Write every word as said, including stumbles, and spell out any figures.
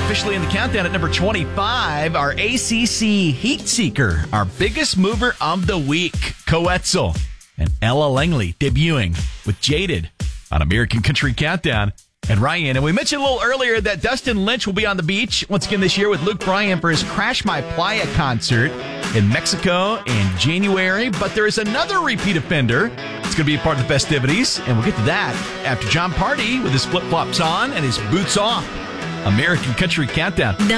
officially in the countdown at number twenty-five, our A C C Heat Seeker, our biggest mover of the week, Coetzel and Ella Langley debuting with Jaded on American Country Countdown. And Ryan, and we mentioned a little earlier that Dustin Lynch will be on the beach once again this year with Luke Bryan for his Crash My Playa concert in Mexico in January. But there is another repeat offender. It's going to be a part of the festivities, and we'll get to that after John Party with his flip-flops on and his boots off. American Country Countdown.